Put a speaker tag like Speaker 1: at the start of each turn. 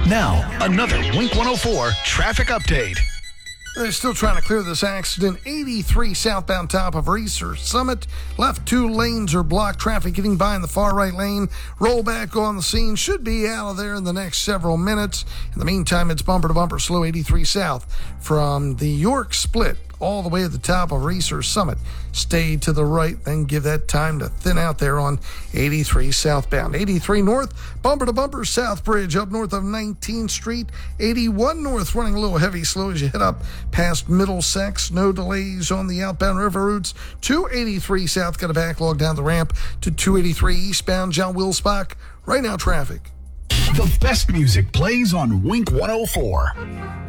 Speaker 1: Now, another Wink 104 traffic update.
Speaker 2: They're still trying to clear this accident. 83 southbound top of Research Summit. Left 2 lanes are blocked. Traffic getting by in the far right lane. Rollback on the scene. Should be out of there in the next several minutes. In the meantime, it's bumper to bumper slow 83 south from the York split all the way at the top of Research Summit. Stay to the right, then give that time to thin out there on 83 southbound. 83 north, bumper to bumper, South Bridge up north of 19th Street. 81 north running a little heavy slow as you head up past Middlesex. No delays on the outbound river routes. 283 south got a backlog down the ramp to 283 eastbound John Wilsbach. Right now, traffic.
Speaker 1: The best music plays on Wink 104.